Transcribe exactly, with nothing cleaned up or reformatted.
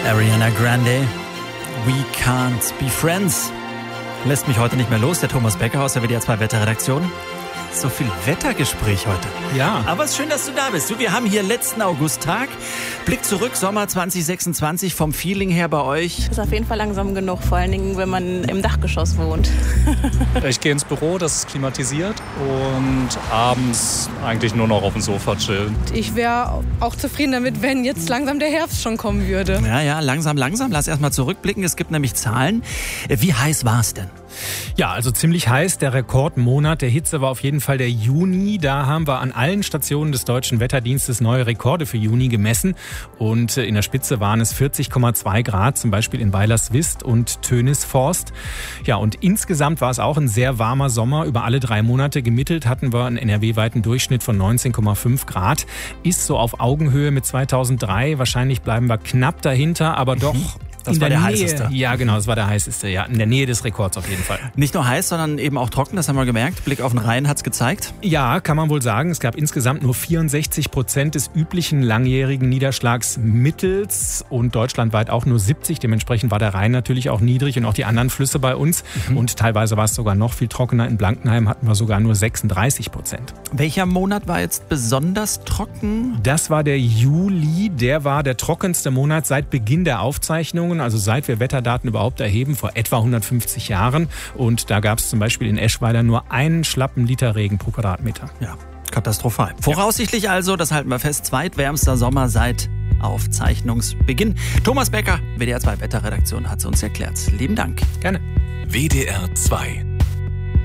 Ariana Grande, We Can't Be Friends. Lässt mich heute nicht mehr los, der Thomas Becker aus der W D R zwei Wetterredaktion. So viel Wettergespräch heute. Ja. Aber es ist schön, dass du da bist. Du, wir haben hier letzten Augusttag. Blick zurück, Sommer zwanzig sechsundzwanzig, vom Feeling her bei euch. Ist auf jeden Fall langsam genug, vor allen Dingen, wenn man im Dachgeschoss wohnt. Ich gehe ins Büro, das ist klimatisiert, und abends eigentlich nur noch auf dem Sofa chillen. Ich wäre auch zufrieden damit, wenn jetzt langsam der Herbst schon kommen würde. Ja, ja, langsam, langsam. Lass erst mal zurückblicken. Es gibt nämlich Zahlen. Wie heiß war es denn? Ja, also ziemlich heiß. Der Rekordmonat der Hitze war auf jeden Fall der Juni. Da haben wir an allen Stationen des Deutschen Wetterdienstes neue Rekorde für Juni gemessen. Und in der Spitze waren es vierzig Komma zwei Grad, zum Beispiel in Weilerswist und Tönisforst. Ja, und insgesamt war es auch ein sehr warmer Sommer. Über alle drei Monate gemittelt hatten wir einen N R W-weiten Durchschnitt von neunzehn Komma fünf Grad. Ist so auf Augenhöhe mit zweitausenddrei. Wahrscheinlich bleiben wir knapp dahinter, aber doch... Das in war der, der Nähe. heißeste. Ja, genau, das war der heißeste. Ja, in der Nähe des Rekords auf jeden Fall. Nicht nur heiß, sondern eben auch trocken, das haben wir gemerkt. Blick auf den Rhein hat's gezeigt. Ja, kann man wohl sagen. Es gab insgesamt nur vierundsechzig Prozent des üblichen langjährigen Niederschlagsmittels und deutschlandweit auch nur siebzig. Dementsprechend war der Rhein natürlich auch niedrig und auch die anderen Flüsse bei uns. Mhm. Und teilweise war es sogar noch viel trockener. In Blankenheim hatten wir sogar nur sechsunddreißig Prozent. Welcher Monat war jetzt besonders trocken? Das war der Juli. Der war der trockenste Monat seit Beginn der Aufzeichnungen, also seit wir Wetterdaten überhaupt erheben, vor etwa hundertfünfzig Jahren. Und da gab es zum Beispiel in Eschweiler nur einen schlappen Liter Regen pro Quadratmeter. Ja, katastrophal. Voraussichtlich also, das halten wir fest, zweitwärmster Sommer seit Aufzeichnungsbeginn. Thomas Becker, W D R zwei Wetterredaktion, hat es uns erklärt. Lieben Dank. Gerne. W D R zwei